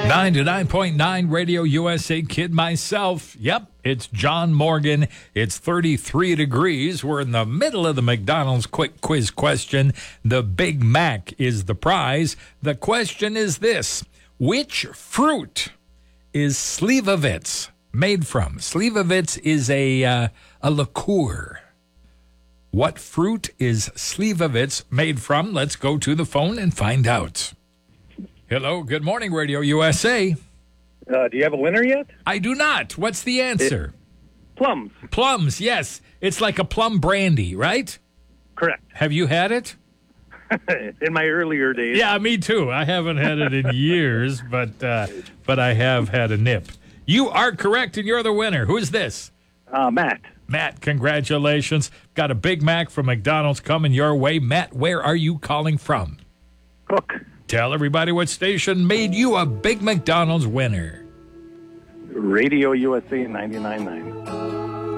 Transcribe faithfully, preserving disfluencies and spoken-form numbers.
ninety-nine point nine Radio U S A Kid myself. Yep, it's John Morgan. It's thirty-three degrees. We're in the middle of the McDonald's quick quiz question. The Big Mac is the prize. The question is this. Which fruit is Slivovitz made from? Slivovitz is a, uh, a liqueur. What fruit is Slivovitz made from? Let's go to the phone and find out. Hello, good morning, Radio U S A. Uh, do you have a winner yet? I do not. What's the answer? It, plums. Plums, yes. It's like a plum brandy, right? Correct. Have you had it? In my earlier days. Yeah, me too. I haven't had it in years, but uh, but I have had a nip. You are correct, and you're the winner. Who's this? Uh, Matt. Matt, congratulations. Got a Big Mac from McDonald's coming your way. Matt, where are you calling from? Cook. Tell everybody what station made you a Big McDonald's winner. Radio U S A ninety-nine point nine.